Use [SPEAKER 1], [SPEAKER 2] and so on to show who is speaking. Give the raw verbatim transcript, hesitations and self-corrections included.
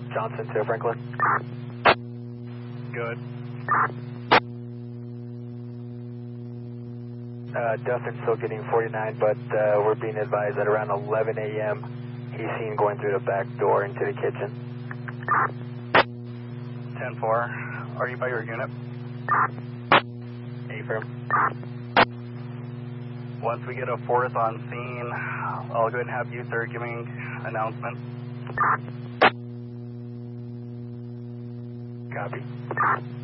[SPEAKER 1] Johnson to Franklin.
[SPEAKER 2] Good.
[SPEAKER 1] Uh, Dustin's still getting forty-nine, but uh, we're being advised that around eleven A M he's seen going through the back door into the kitchen.
[SPEAKER 2] ten four, are you by your unit?
[SPEAKER 1] Affirm.
[SPEAKER 2] Once we get a fourth on scene, I'll go ahead and have you, sir, giving announcement.
[SPEAKER 1] Copy.